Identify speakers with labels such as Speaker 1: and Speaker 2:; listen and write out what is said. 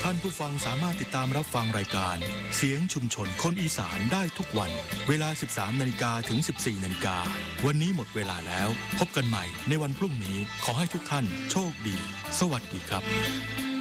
Speaker 1: ท่านผู้ฟังสามารถติดตามรับฟังรายการเสียงชุมชนคนอีสานได้ทุกวันเวลา 13 นาฬิกาถึง 14 นาฬิกาวันนี้หมดเวลาแล้วพบกันใหม่ในวันพรุ่งนี้ขอให้ทุกท่านโชคดีสวัสดีครับ